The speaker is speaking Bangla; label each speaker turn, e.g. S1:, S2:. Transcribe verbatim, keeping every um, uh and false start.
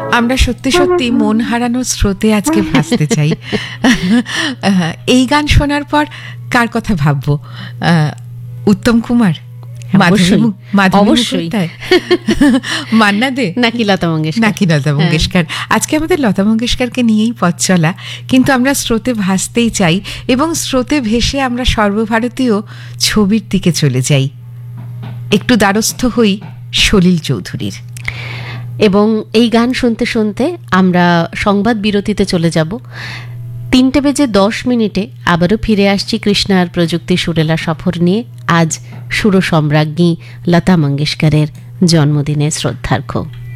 S1: আমরা সত্যি সত্যি মন হারানোর স্রোতে আজকে ভাসতে চাই। এই গান শোনার পর কার কথা ভাববো? উত্তম কুমার,
S2: অবশ্যই,
S1: মান্না দে
S2: নাকি লতা মঙ্গেশকর,
S1: নাকি লতা মঙ্গেশকর। আজকে আমাদের লতা মঙ্গেশকরকে নিয়েই পথ চলা, কিন্তু আমরা স্রোতে ভাসতেই চাই এবং স্রোতে ভেসে আমরা সর্বভারতীয় ছবির দিকে চলে যাই। একটু দ্বারস্থ হই সলিল চৌধুরীর।
S2: এবং এই গান শুনতে শুনতে আমরা সংবাদ বিরতিতে চলে যাব। তিনটে বেজে দশ মিনিটে আবারও ফিরে আসছি কৃষ্ণার প্রযুক্তি সুরেলা সফর নিয়ে। আজ সুর সম্রাজ্ঞী লতা মঙ্গেশকরের জন্মদিনে শ্রদ্ধার্ঘ্য।